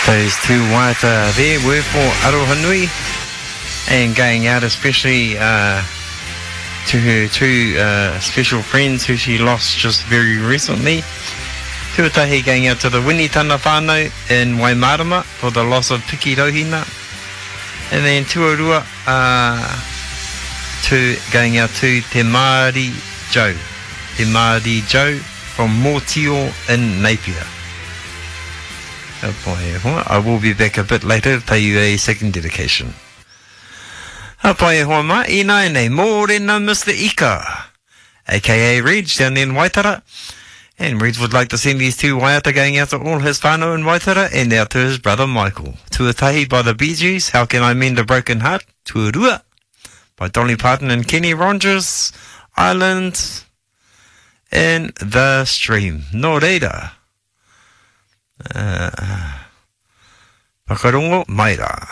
Those two waiata there were for Arohanui, and going out especially to her two special friends who she lost just very recently. Tuatahi going out to the Winitana whānau in Waimarama for the loss of Piki Rohina. And then Tuarua going out to Te Māori Joe. Te Māori Joe from Mōtio in Napier. I will be back a bit later to pay you a second dedication. Hapai hoa ma, ina nei mōrena Mr. Ika, a.k.a. Reg down there in Waitara. And Reg would like to send these two waiata going out to all his whānau in Waitara and out to his brother Michael. Tuatahi by the Bee Gees, How Can I Mend a Broken Heart? Tuarua by Dolly Parton and Kenny Rogers, Island in the Stream. Nō reira. Whakarongo, mai rā.